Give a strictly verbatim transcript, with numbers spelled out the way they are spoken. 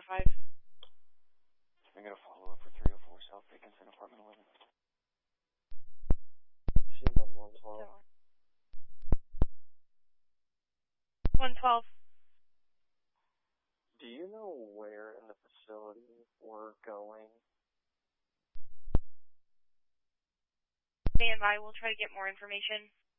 four five. I'm going to follow up for three oh four South Dickinson, apartment eleven. She meant one twelve. one twelve. Do you know where in the facility we're going? Stand by, we'll try to get more information.